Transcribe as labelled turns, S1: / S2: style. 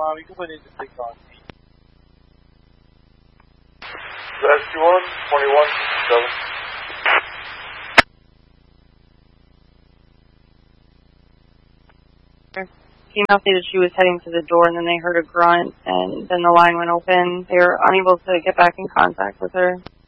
S1: alarm, you can put in the 6 on.
S2: Rescue 1, 21, 7.
S3: Female stated she was heading to the door and then they heard a grunt and then the line went open. They were unable to get back in contact with her.